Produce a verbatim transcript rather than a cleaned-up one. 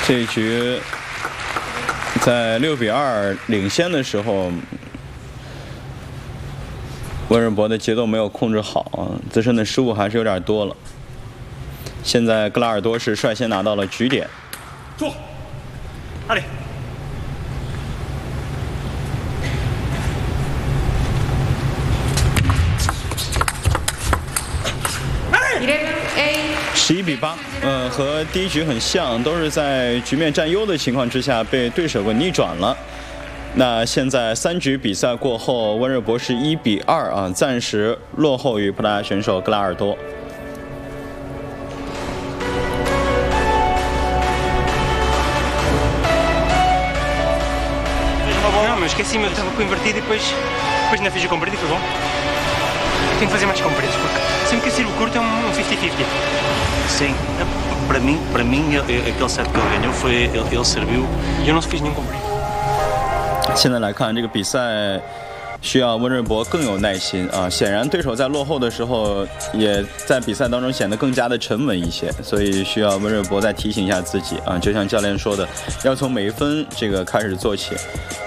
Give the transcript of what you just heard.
这一局在六比二领先的时候，温热博的节奏没有控制好，自身的失误还是有点多了。现在格拉尔多是率先拿到了局点。 坐，阿里。 十一比八，呃，和第一局很像，都是在局面占优的情况之下被对手给逆转了。那现在三局比赛过后，温热博是一比二啊，暂时落后于葡萄牙选手格拉尔多。 Não, mas esqueci-me, eu estava com invertido e depois, depois ainda fiz o comprido e foi bom. Tenho que fazer mais compridos, porque sempre que sirvo curto é um cinquenta cinquenta. Sim, para mim, para mim aquele set que ele ganhou foi ele, ele serviu e eu não fiz nenhum comprido. 现在来看这个比赛，需要温热博更有耐心啊！显然对手在落后的时候，也在比赛当中显得更加的沉稳一些，所以需要温热博再提醒一下自己啊！就像教练说的，要从每一分这个开始做起。